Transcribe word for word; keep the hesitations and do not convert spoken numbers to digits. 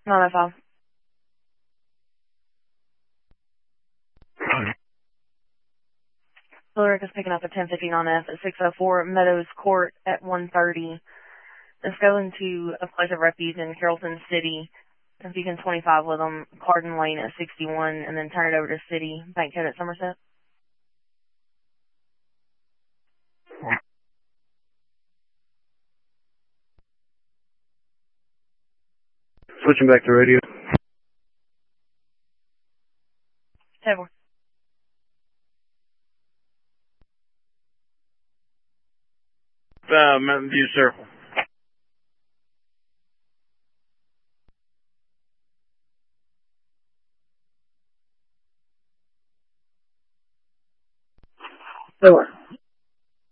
nine oh five. Lyric is picking up a ten fifty-nine F at six oh four Meadows Court at one thirty. Let's go into a place of refuge in Carrollton City. If you can twenty-five with them, Carden Lane at sixty-one, and then turn it over to City, Bankhead at Somerset. Switching back to radio. Table. Uh, Mountain View, sir.